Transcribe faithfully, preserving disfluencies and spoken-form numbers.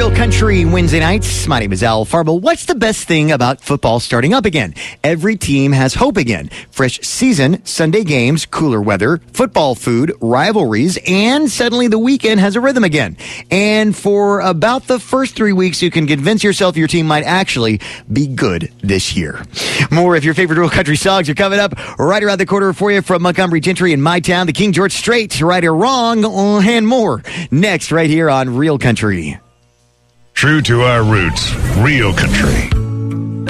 Real Country Wednesday nights. My name is Al Farble. What's the best thing about football starting up again? Every team has hope again. Fresh season, Sunday games, cooler weather, football food, rivalries, and suddenly the weekend has a rhythm again. And for about the first three weeks, you can convince yourself your team might actually be good this year. More of your favorite Real Country songs are coming up right around the corner for you from Montgomery Gentry in my town, the King George Strait, Right or Wrong, and more. Next, right here on Real Country. True to our roots, Real Country.